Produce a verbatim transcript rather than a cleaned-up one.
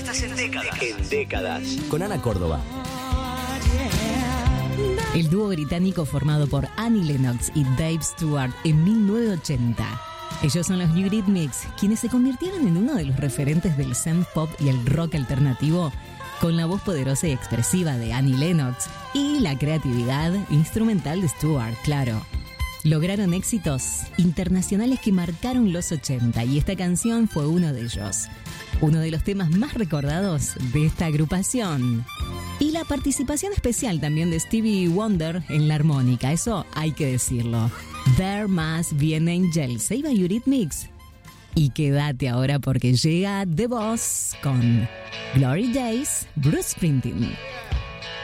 Estás en décadas. En décadas. Con Ana Córdoba. El dúo británico formado por Annie Lennox y Dave Stewart en mil novecientos ochenta. Ellos son los Eurythmics, quienes se convirtieron en uno de los referentes del synth pop y el rock alternativo, con la voz poderosa y expresiva de Annie Lennox y la creatividad instrumental de Stewart, claro. Lograron éxitos internacionales que marcaron los ochenta y esta canción fue uno de ellos. Uno de los temas más recordados de esta agrupación. Y la participación especial también de Stevie Wonder en la armónica, eso hay que decirlo. There Must Be an Angel, se iba Eurythmics. Y quédate ahora porque llega The Boss con Glory Days, Bruce Springsteen.